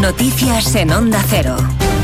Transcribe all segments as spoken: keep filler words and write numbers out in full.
Noticias en Onda Cero.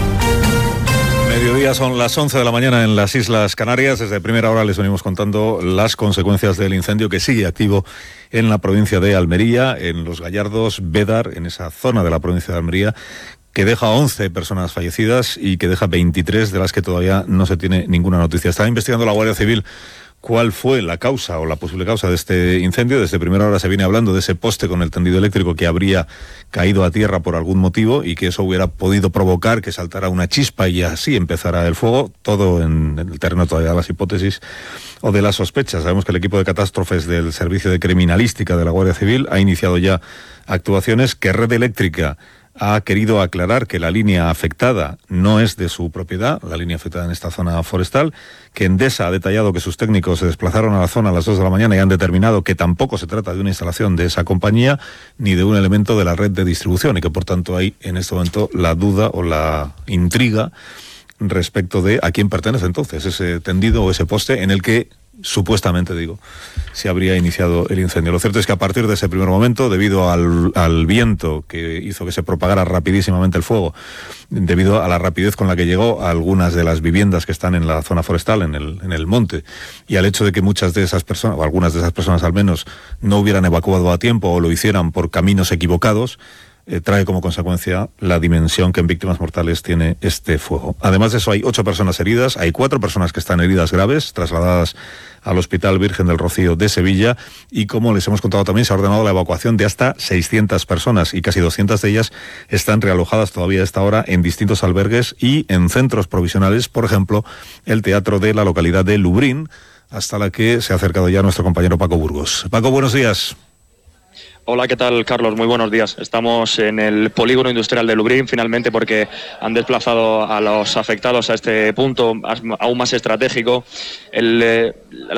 Mediodía, son las once de la mañana en las Islas Canarias. Desde primera hora les venimos contando las consecuencias del incendio que sigue activo en la provincia de Almería, en Los Gallardos, Bédar, en esa zona de la provincia de Almería, que deja once personas fallecidas y que deja veintitrés de las que todavía no se tiene ninguna noticia. Está investigando la Guardia Civil cuál fue la causa o la posible causa de este incendio. Desde primera hora se viene hablando de ese poste con el tendido eléctrico que habría caído a tierra por algún motivo y que eso hubiera podido provocar que saltara una chispa y así empezara el fuego. Todo en el terreno todavía de las hipótesis o de las sospechas. Sabemos que el equipo de catástrofes del Servicio de Criminalística de la Guardia Civil ha iniciado ya actuaciones, que Red Eléctrica ha querido aclarar que la línea afectada no es de su propiedad, la línea afectada en esta zona forestal, que Endesa ha detallado que sus técnicos se desplazaron a la zona a las dos de la mañana y han determinado que tampoco se trata de una instalación de esa compañía ni de un elemento de la red de distribución y que por tanto hay en este momento la duda o la intriga respecto de a quién pertenece entonces ese tendido o ese poste en el que supuestamente, digo, se habría iniciado el incendio. Lo cierto es que a partir de ese primer momento, debido al, al viento que hizo que se propagara rapidísimamente el fuego, debido a la rapidez con la que llegó a algunas de las viviendas que están en la zona forestal, en el, en el monte, y al hecho de que muchas de esas personas, o algunas de esas personas al menos, no hubieran evacuado a tiempo o lo hicieran por caminos equivocados, Eh, trae como consecuencia la dimensión que en víctimas mortales tiene este fuego. Además de eso, hay ocho personas heridas, hay cuatro personas que están heridas graves, trasladadas al Hospital Virgen del Rocío de Sevilla, y como les hemos contado también, se ha ordenado la evacuación de hasta seiscientas personas, y casi doscientas de ellas están realojadas todavía a esta hora en distintos albergues y en centros provisionales, por ejemplo, el teatro de la localidad de Lubrín, hasta la que se ha acercado ya nuestro compañero Paco Burgos. Paco, buenos días. Hola, ¿qué tal, Carlos? Muy buenos días. Estamos en el polígono industrial de Lubrín, finalmente, porque han desplazado a los afectados a este punto aún más estratégico. El, eh, la